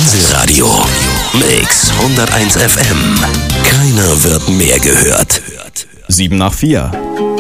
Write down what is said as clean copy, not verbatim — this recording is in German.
Insel-Radio. Mix 101 FM. Keiner wird mehr gehört. 7 nach 4.